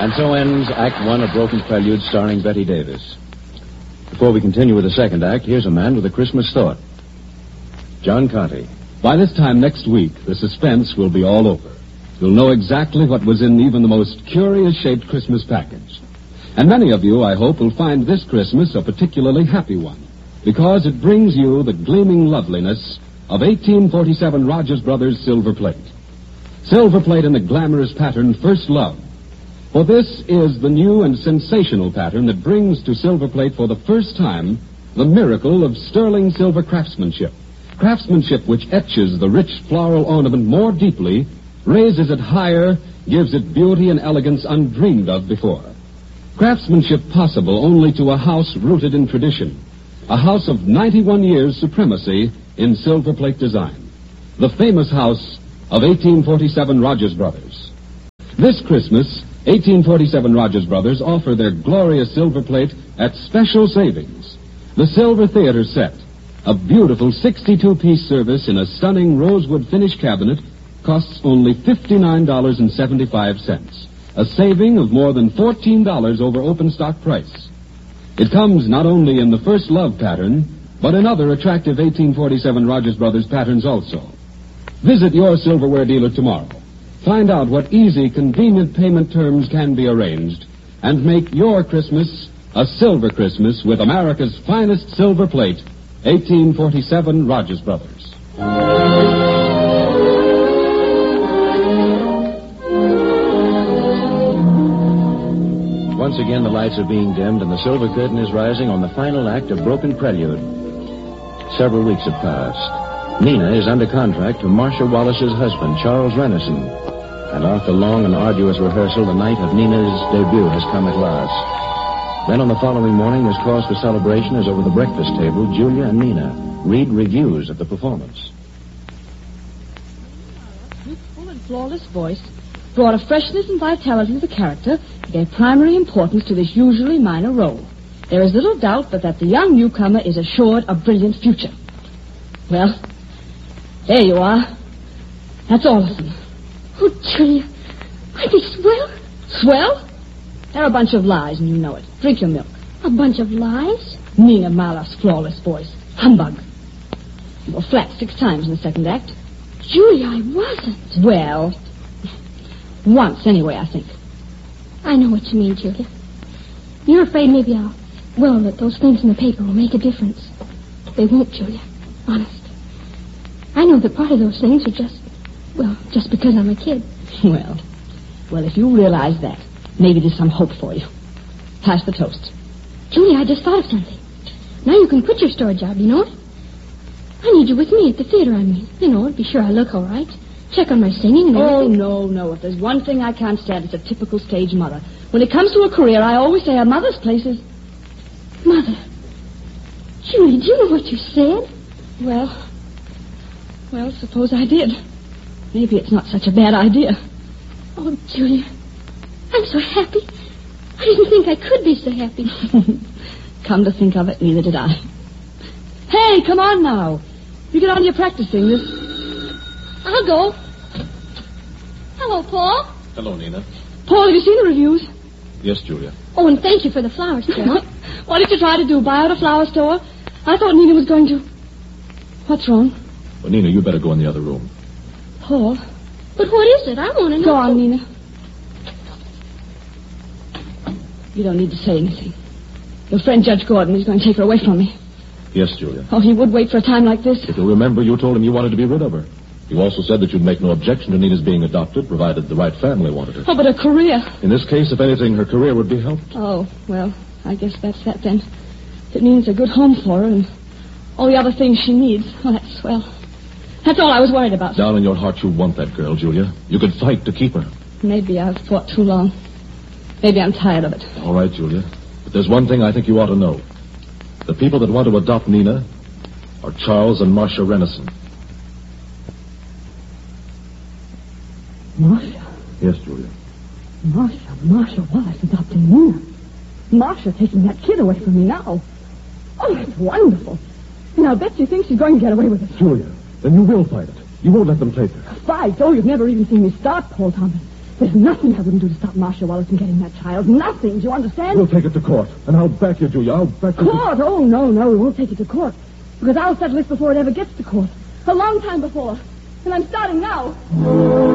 And so ends Act One of Broken Prelude, starring Betty Davis. Before we continue with the second act, here's a man with a Christmas thought. John Conte. By this time next week, the suspense will be all over. You'll know exactly what was in even the most curious-shaped Christmas package. And many of you, I hope, will find this Christmas a particularly happy one, because it brings you the gleaming loveliness of 1847 Rogers Brothers silver plate. Silver plate in the glamorous pattern First Love. For this is the new and sensational pattern that brings to silver plate for the first time the miracle of sterling silver craftsmanship. Craftsmanship which etches the rich floral ornament more deeply, raises it higher, gives it beauty and elegance undreamed of before. Craftsmanship possible only to a house rooted in tradition. A house of 91 years supremacy in silver plate design. The famous house of 1847 Rogers Brothers. This Christmas, 1847 Rogers Brothers offer their glorious silver plate at special savings. The Silver Theater set, a beautiful 62-piece service in a stunning rosewood finish cabinet, costs only $59.75, a saving of more than $14 over open stock price. It comes not only in the First Love pattern, but in other attractive 1847 Rogers Brothers patterns also. Visit your silverware dealer tomorrow. Find out what easy, convenient payment terms can be arranged, and make your Christmas a silver Christmas with America's finest silver plate, 1847 Rogers Brothers. Once again, the lights are being dimmed, and the silver curtain is rising on the final act of Broken Prelude. Several weeks have passed. Nina is under contract to Marcia Wallace's husband, Charles Renison. And after long and arduous rehearsal, the night of Nina's debut has come at last. Then on the following morning, there's cause for celebration as over the breakfast table, Julia and Nina read reviews of the performance. Youthful and flawless voice brought a freshness and vitality to the character that gave primary importance to this usually minor role. There is little doubt but that the young newcomer is assured a brilliant future. Well, there you are. That's all of them. Oh, Julia, I think swell. Swell? They're a bunch of lies, and you know it. Drink your milk. A bunch of lies? Nina Mala's flawless voice. Humbug. You were flat 6 times in the second act. Julia, I wasn't. Well, once anyway, I think. I know what you mean, Julia. You're afraid maybe that those things in the paper will make a difference. They won't, Julia. Honest. I know that part of those things are just because I'm a kid. Well, if you realize that, maybe there's some hope for you. Pass the toast. Julia, I just thought of something. Now you can quit your store job, you know it? I need you with me at the theater, I mean. You know, to be sure I look all right. Check on my singing and everything. Oh, no. If there's one thing I can't stand, it's a typical stage mother. When it comes to a career, I always say a mother's place is... Mother. Julie, do you know what you said? Well, suppose I did. Maybe it's not such a bad idea. Oh, Julia, I'm so happy. I didn't think I could be so happy. Come to think of it, neither did I. Hey, come on now. You get on to your practicing. I'll go. Hello, Paul. Hello, Nina. Paul, have you seen the reviews? Yes, Julia. Oh, and thank you for the flower store. What did you try to do, buy out a flower store? I thought Nina was going to... What's wrong? Well, Nina, you better go in the other room. Paul. But what is it? I want to know. Go on, Nina. You don't need to say anything. Your friend Judge Gordon is going to take her away from me. Yes, Julia. Oh, he would wait for a time like this? If you'll remember, you told him you wanted to be rid of her. You also said that you'd make no objection to Nina's being adopted, provided the right family wanted her. Oh, but a career. In this case, if anything, her career would be helped. Oh, well, I guess that's that then. It means a good home for her and all the other things she needs. Oh, that's swell. That's all I was worried about. Down in your heart, you want that girl, Julia. You could fight to keep her. Maybe I've fought too long. Maybe I'm tired of it. All right, Julia. But there's one thing I think you ought to know. The people that want to adopt Nina are Charles and Marcia Renison. Marcia? Yes, Julia. Marcia Wallace adopting Nina. Marcia taking that kid away from me now. Oh, that's wonderful. And I'll bet she thinks she's going to get away with it. Julia, then you will fight it. You won't let them take her. Fight? Oh, you've never even seen me start, Paul Thompson. There's nothing I wouldn't do to stop Marcia Wallace from getting that child. Nothing. Do you understand? We'll take it to court, and I'll back you, Julia. I'll back you. Court? Oh, no, we won't take it to court. Because I'll settle this before it ever gets to court. A long time before. And I'm starting now.